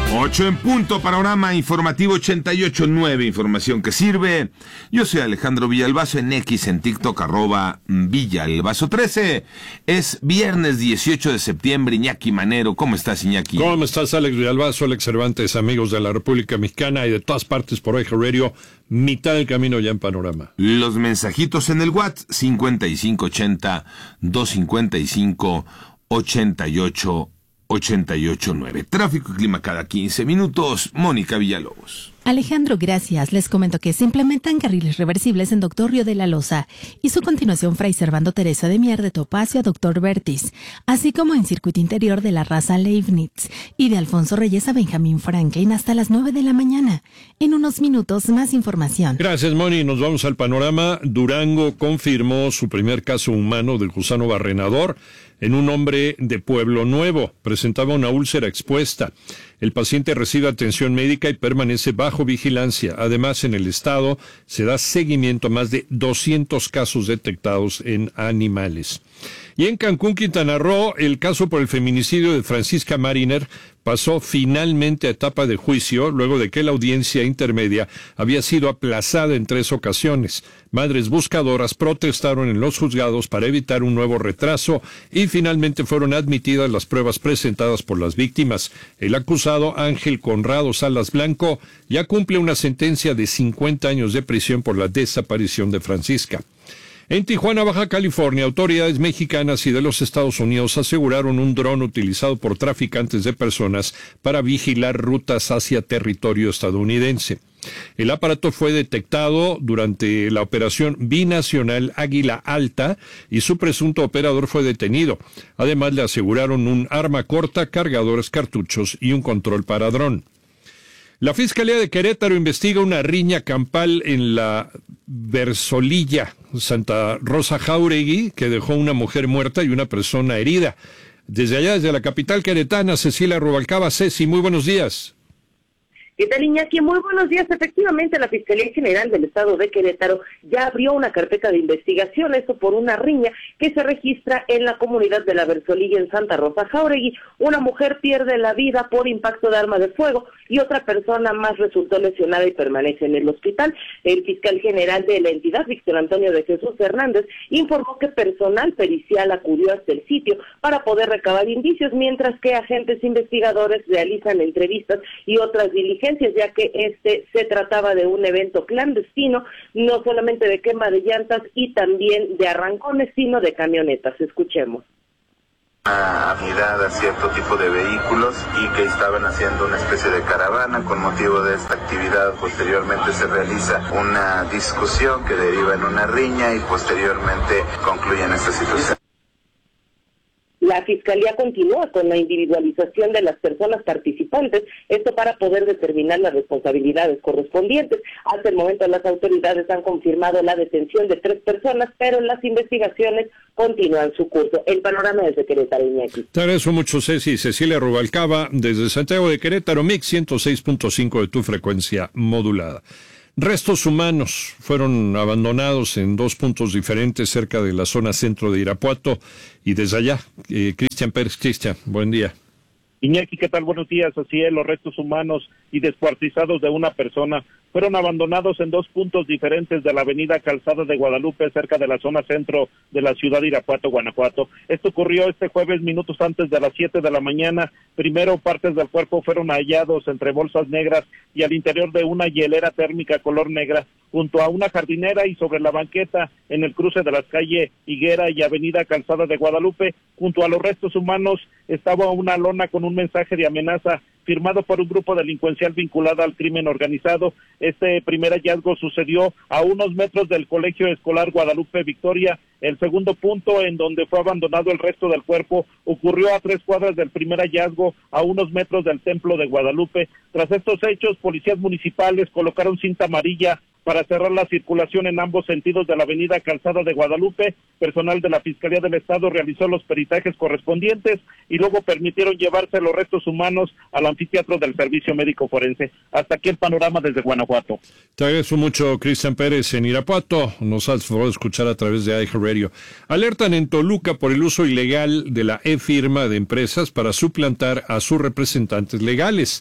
8 en punto, panorama informativo 88.9, información que sirve. Yo soy Alejandro Villalbazo en X, en TikTok, @Villalbazo13. Es viernes 18 de septiembre, Iñaki Manero. ¿Cómo estás, Iñaki? ¿Cómo estás, Alex Villalbazo, Alex Cervantes, amigos de la República Mexicana y de todas partes por Eje Radio? Mitad del camino ya en panorama. Los mensajitos en el WhatsApp, 5580-255-8889. Tráfico y clima cada 15 minutos. Mónica Villalobos. Alejandro, gracias. Les comento que se implementan carriles reversibles en Doctor Río de la Loza y su continuación Fray Servando Teresa de Mier de Topacio a Doctor Bertis, así como en circuito interior de la raza Leibniz y de Alfonso Reyes a Benjamín Franklin hasta las 9 de la mañana. En unos minutos, más información. Gracias, Moni. Nos vamos al panorama. Durango confirmó su primer caso humano del gusano barrenador en un hombre de Pueblo Nuevo. Presentaba una úlcera expuesta. El paciente recibe atención médica y permanece bajo vigilancia. Además, en el estado se da seguimiento a más de 200 casos detectados en animales. Y en Cancún, Quintana Roo, el caso por el feminicidio de Francisca Mariner pasó finalmente a etapa de juicio luego de que la audiencia intermedia había sido aplazada en 3 ocasiones. Madres buscadoras protestaron en los juzgados para evitar un nuevo retraso y finalmente fueron admitidas las pruebas presentadas por las víctimas. El acusado, Ángel Conrado Salas Blanco, ya cumple una sentencia de 50 años de prisión por la desaparición de Francisca. En Tijuana, Baja California, autoridades mexicanas y de los Estados Unidos aseguraron un dron utilizado por traficantes de personas para vigilar rutas hacia territorio estadounidense. El aparato fue detectado durante la operación binacional Águila Alta y su presunto operador fue detenido. Además, le aseguraron un arma corta, cargadores, cartuchos y un control para dron. La Fiscalía de Querétaro investiga una riña campal en la Versolilla, Santa Rosa Jáuregui, que dejó una mujer muerta y una persona herida. Desde allá, desde la capital queretana, Cecilia Rubalcaba. Ceci, muy buenos días. ¿Qué tal, Iñaki? Muy buenos días. Efectivamente, la Fiscalía General del Estado de Querétaro ya abrió una carpeta de investigación, esto por una riña que se registra en la comunidad de la Versolilla en Santa Rosa Jáuregui. Una mujer pierde la vida por impacto de arma de fuego y otra persona más resultó lesionada y permanece en el hospital. El fiscal general de la entidad, Víctor Antonio de Jesús Hernández, informó que personal pericial acudió hasta el sitio para poder recabar indicios, mientras que agentes investigadores realizan entrevistas y otras diligencias, ya que se trataba de un evento clandestino, no solamente de quema de llantas y también de arrancones, sino de camionetas. Escuchemos. Una unidad a cierto tipo de vehículos y que estaban haciendo una especie de caravana. Con motivo de esta actividad, posteriormente se realiza una discusión que deriva en una riña y posteriormente concluye en esta situación. La Fiscalía continúa con la individualización de las personas participantes, esto para poder determinar las responsabilidades correspondientes. Hasta el momento las autoridades han confirmado la detención de 3 personas, pero las investigaciones continúan su curso. El panorama desde Querétaro, Iñaki. Te agradezco mucho, Ceci. Cecilia Rubalcaba, desde Santiago de Querétaro, Mix 106.5 de tu frecuencia modulada. Restos humanos fueron abandonados en 2 puntos diferentes cerca de la zona centro de Irapuato y desde allá, Cristian Pérez. Cristian, buen día. Iñaki, ¿qué tal? Buenos días. Así es, los restos humanos y descuartizados de una persona fueron abandonados en 2 puntos diferentes de la avenida Calzada de Guadalupe, cerca de la zona centro de la ciudad de Irapuato, Guanajuato. Esto ocurrió este jueves, minutos antes de las 7 de la mañana. Primero, partes del cuerpo fueron hallados entre bolsas negras y al interior de una hielera térmica color negra, junto a una jardinera y sobre la banqueta en el cruce de las calles Higuera y avenida Calzada de Guadalupe. Junto a los restos humanos estaba una lona con un mensaje de amenaza firmado por un grupo delincuencial vinculado al crimen organizado. Este primer hallazgo sucedió a unos metros del Colegio Escolar Guadalupe Victoria. El segundo punto en donde fue abandonado el resto del cuerpo ocurrió a 3 cuadras del primer hallazgo, a unos metros del Templo de Guadalupe. Tras estos hechos, policías municipales colocaron cinta amarilla para cerrar la circulación en ambos sentidos de la avenida Calzada de Guadalupe. Personal de la Fiscalía del Estado realizó los peritajes correspondientes y luego permitieron llevarse los restos humanos al anfiteatro del Servicio Médico Forense. Hasta aquí el panorama desde Guanajuato. Te agradezco mucho, Cristian Pérez. En Irapuato nos has podido escuchar a través de Eje Radio. Alertan en Toluca por el uso ilegal de la e-firma de empresas para suplantar a sus representantes legales.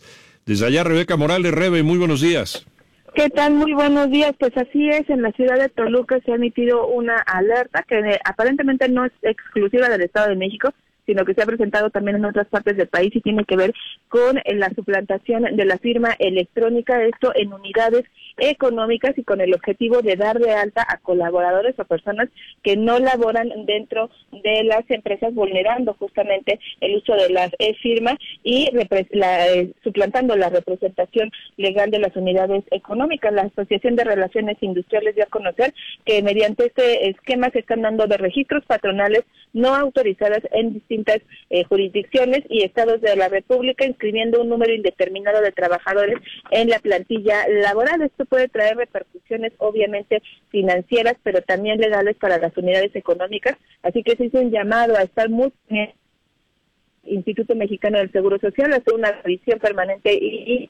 Desde allá, Rebeca Morales. Rebe, muy buenos días. ¿Qué tal? Muy buenos días. Pues así es, en la ciudad de Toluca se ha emitido una alerta que aparentemente no es exclusiva del Estado de México, sino que se ha presentado también en otras partes del país y tiene que ver con la suplantación de la firma electrónica, esto en unidades económicas y con el objetivo de dar de alta a colaboradores o personas que no laboran dentro de las empresas, vulnerando justamente el uso de las firmas y suplantando la representación legal de las unidades económicas. La Asociación de Relaciones Industriales dio a conocer que mediante este esquema se están dando de registros patronales no autorizadas en distintas jurisdicciones y estados de la República, inscribiendo un número indeterminado de trabajadores en la plantilla laboral. Esto puede traer repercusiones obviamente financieras, pero también legales para las unidades económicas, así que se hizo un llamado a estar muy bien. Instituto Mexicano del Seguro Social hace una revisión permanente y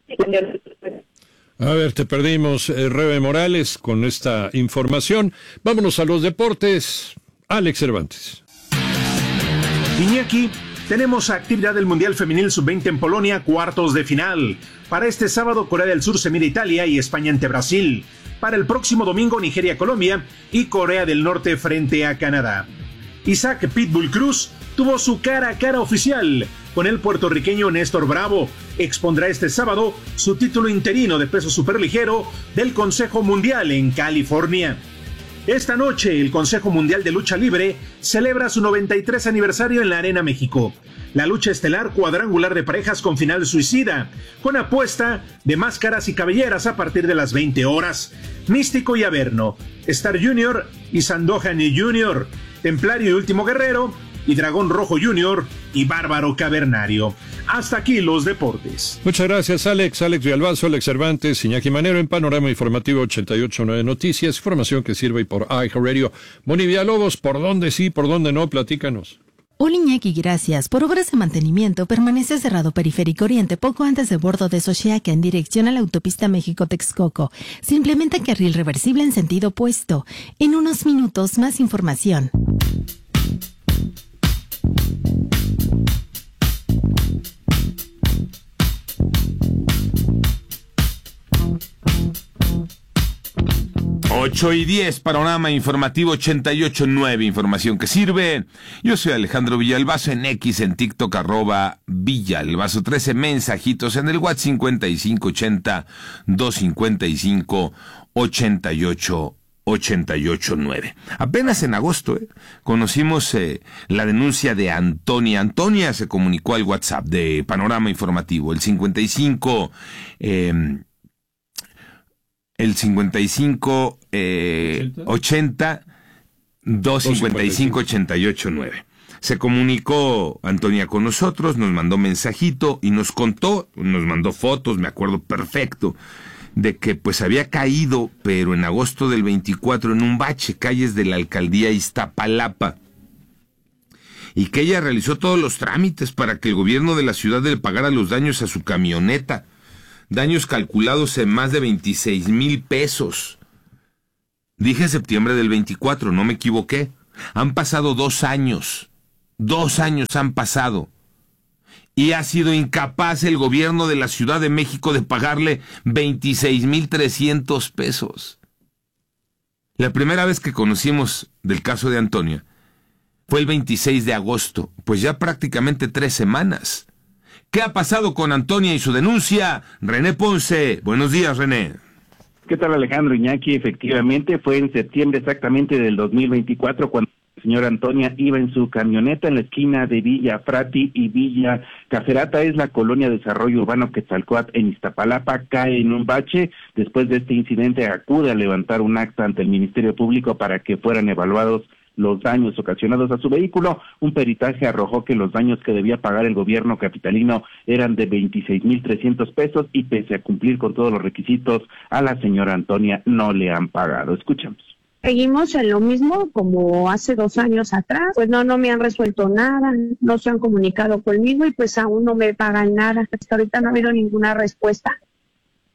a ver, te perdimos, Rebe Morales, con esta información. Vámonos a los deportes. Alex Cervantes. Iñaki, tenemos actividad del Mundial Femenil Sub-20 en Polonia, cuartos de final. Para este sábado, Corea del Sur se mide Italia y España ante Brasil. Para el próximo domingo, Nigeria-Colombia y Corea del Norte frente a Canadá. Isaac Pitbull Cruz tuvo su cara a cara oficial con el puertorriqueño Néstor Bravo. Expondrá este sábado su título interino de peso superligero del Consejo Mundial en California. Esta noche, el Consejo Mundial de Lucha Libre celebra su 93 aniversario en la Arena México. La lucha estelar cuadrangular de parejas con final suicida, con apuesta de máscaras y cabelleras a partir de las 20 horas. Místico y Averno, Star Junior y Sandokan Junior, Templario y Último Guerrero, y Dragón Rojo Junior y Bárbaro Cavernario. Hasta aquí los deportes. Muchas gracias, Alex. Alex Villalbazo, Alex Cervantes, Iñaki Manero en Panorama Informativo 88.9 Noticias. Información que sirve por iHeartRadio. Moni Villalobos, ¿por dónde sí, por dónde no? Platícanos. Hola Iñaki, gracias. Por obras de mantenimiento permanece cerrado Periférico Oriente poco antes de Bordo de Xochiaca en dirección a la autopista México-Texcoco. Se implementa carril reversible en sentido opuesto. En unos minutos más información. Ocho y 10, Panorama Informativo 88.9, información que sirve. Yo soy Alejandro Villalbazo en X, en TikTok, @Villalbazo 13, mensajitos en el WhatsApp 5580-255-8889. Apenas en agosto conocimos la denuncia de Antonia. Antonia se comunicó al WhatsApp de Panorama Informativo, el 55 80 255 889. Se comunicó Antonia con nosotros, nos mandó mensajito y nos contó, nos mandó fotos, me acuerdo perfecto, de que pues había caído, pero en agosto del 24, en un bache, calles de la alcaldía Iztapalapa, y que ella realizó todos los trámites para que el gobierno de la ciudad le pagara los daños a su camioneta. Daños calculados en más de 26,000 pesos. Dije septiembre del 24, no me equivoqué. Han pasado 2 años. 2 años han pasado. Y ha sido incapaz el gobierno de la Ciudad de México de pagarle 26,300 pesos. La primera vez que conocimos del caso de Antonia fue el 26 de agosto, pues ya prácticamente 3 semanas. ¿Qué ha pasado con Antonia y su denuncia? René Ponce. Buenos días, René. ¿Qué tal, Alejandro? Iñaki? Efectivamente, fue en septiembre exactamente del 2024 cuando la señora Antonia iba en su camioneta en la esquina de Villa Frati y Villa Caferata, es la colonia de desarrollo urbano Quetzalcóatl en Iztapalapa, cae en un bache. Después de este incidente acude a levantar un acta ante el Ministerio Público para que fueran evaluados los daños ocasionados a su vehículo. Un peritaje arrojó que los daños que debía pagar el gobierno capitalino eran de 26,300 pesos y pese a cumplir con todos los requisitos, a la señora Antonia no le han pagado. Escuchamos. Seguimos en lo mismo como hace 2 años atrás, pues no me han resuelto nada, no se han comunicado conmigo y pues aún no me pagan nada. Hasta ahorita no ha habido ninguna respuesta.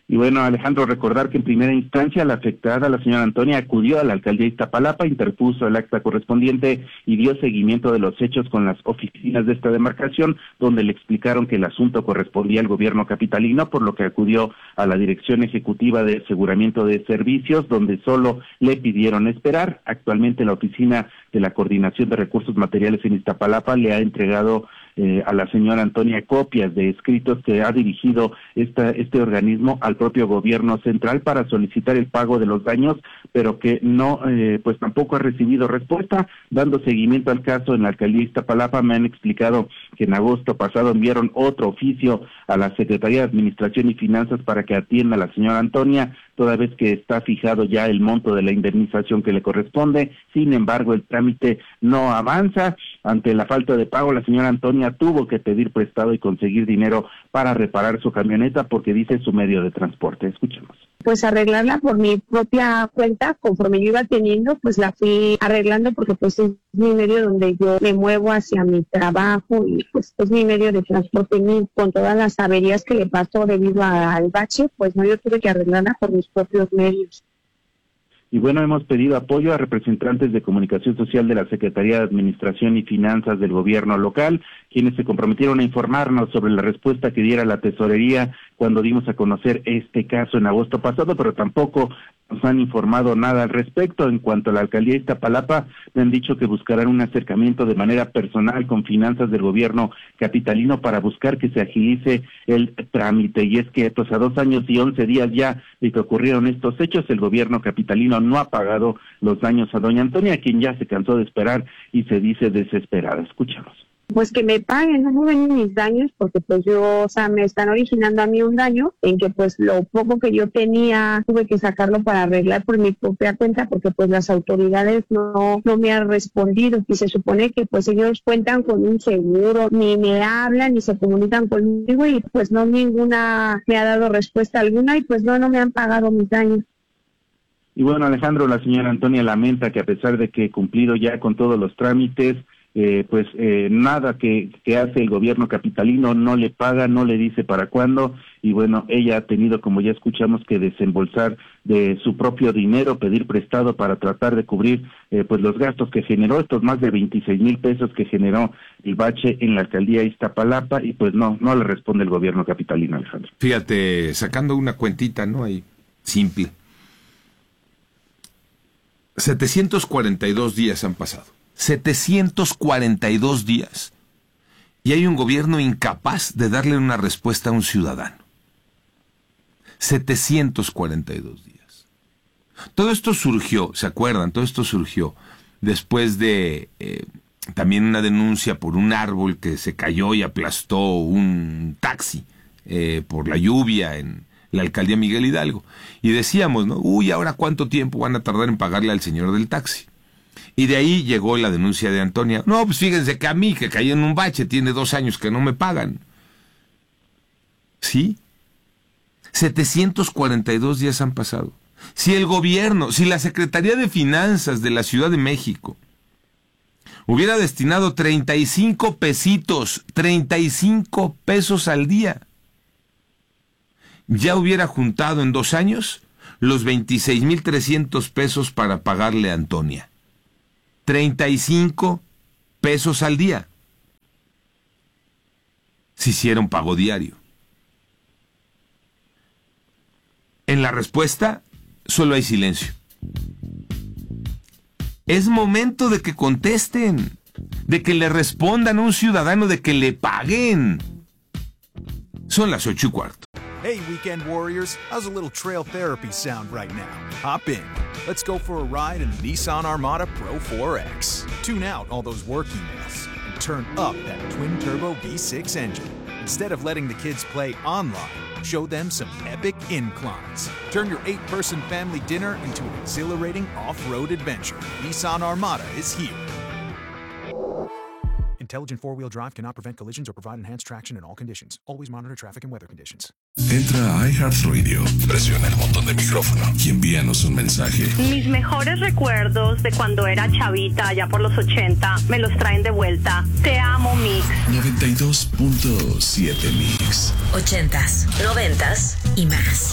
Y bueno, Alejandro, recordar que en primera instancia la afectada, la señora Antonia, acudió a la alcaldía de Iztapalapa, interpuso el acta correspondiente y dio seguimiento de los hechos con las oficinas de esta demarcación, donde le explicaron que el asunto correspondía al gobierno capitalino, por lo que acudió a la Dirección Ejecutiva de Aseguramiento de Servicios, donde solo le pidieron esperar. Actualmente la oficina de la Coordinación de Recursos Materiales en Iztapalapa le ha entregado a la señora Antonia copias de escritos que ha dirigido este organismo al propio gobierno central para solicitar el pago de los daños, pero que no, pues tampoco ha recibido respuesta. Dando seguimiento al caso en la alcaldía de Iztapalapa, me han explicado que en agosto pasado enviaron otro oficio a la Secretaría de Administración y Finanzas para que atienda a la señora Antonia, toda vez que está fijado ya el monto de la indemnización que le corresponde. Sin embargo, el trámite no avanza. Ante la falta de pago, la señora Antonia tuvo que pedir prestado y conseguir dinero para reparar su camioneta, porque dice es su medio de transporte. Escuchemos. Pues arreglarla por mi propia cuenta, conforme yo iba teniendo, pues la fui arreglando, porque pues es mi medio donde yo me muevo hacia mi trabajo y pues es mi medio de transporte. Con todas las averías que le pasó debido al bache, pues no, yo tuve que arreglarla por mis propios medios. Y bueno, hemos pedido apoyo a representantes de comunicación social de la Secretaría de Administración y Finanzas del gobierno local, quienes se comprometieron a informarnos sobre la respuesta que diera la tesorería cuando dimos a conocer este caso en agosto pasado, pero tampoco nos han informado nada al respecto. En cuanto a la alcaldía de Iztapalapa, me han dicho que buscarán un acercamiento de manera personal con finanzas del gobierno capitalino para buscar que se agilice el trámite. Y es que pues a 2 años y 11 días ya de que ocurrieron estos hechos, el gobierno capitalino no ha pagado los daños a doña Antonia, quien ya se cansó de esperar y se dice desesperada. Escuchamos. Pues que me paguen, no ven mis daños, porque pues yo, o sea, me están originando a mí un daño en que pues lo poco que yo tenía tuve que sacarlo para arreglar por mi propia cuenta, porque pues las autoridades no me han respondido, y se supone que pues ellos cuentan con un seguro, ni me hablan ni se comunican conmigo, y pues no, ninguna me ha dado respuesta alguna, y pues no me han pagado mis daños. Y bueno, Alejandro, la señora Antonia lamenta que a pesar de que cumplido ya con todos los trámites, nada que hace el gobierno capitalino, no le paga, no le dice para cuándo, y bueno, ella ha tenido, como ya escuchamos, que desembolsar de su propio dinero, pedir prestado para tratar de cubrir pues los gastos que generó, estos más de 26,000 pesos que generó el bache en la alcaldía de Iztapalapa, y pues no le responde el gobierno capitalino, Alejandro. Fíjate, sacando una cuentita, ¿no? Ahí, simple. 742 días han pasado. 742 días. Y hay un gobierno incapaz de darle una respuesta a un ciudadano. 742 días. Todo esto surgió, ¿se acuerdan? Todo esto surgió después de también una denuncia por un árbol que se cayó y aplastó un taxi por la lluvia en la alcaldía Miguel Hidalgo. Y decíamos, ¿no? ¿Ahora cuánto tiempo van a tardar en pagarle al señor del taxi? Y de ahí llegó la denuncia de Antonia. No, pues fíjense que a mí, que caí en un bache, tiene 2 años que no me pagan. ¿Sí? 742 días han pasado. Si el gobierno, si la Secretaría de Finanzas de la Ciudad de México hubiera destinado 35 pesitos, 35 pesos al día, ya hubiera juntado en 2 años los 26,300 pesos para pagarle a Antonia. 35 pesos al día. Si hiciera un pago diario. En la respuesta, solo hay silencio. Es momento de que contesten, de que le respondan a un ciudadano, de que le paguen. Son las 8:15. Hey, Weekend Warriors, how's a little trail therapy sound right now? Hop in. Let's go for a ride in the Nissan Armada Pro 4X. Tune out all those work emails and turn up that twin-turbo V6 engine. Instead of letting the kids play online, show them some epic inclines. Turn your 8-person family dinner into an exhilarating off-road adventure. Nissan Armada is here. Intelligent four-wheel drive cannot prevent collisions or provide enhanced traction in all conditions. Always monitor traffic and weather conditions. Entra a iHeartRadio, presiona el botón de micrófono y envíanos un mensaje. Mis mejores recuerdos de cuando era chavita, allá por los 80, me los traen de vuelta. Te amo, Mix. 92.7 Mix. 80s, 90s y más.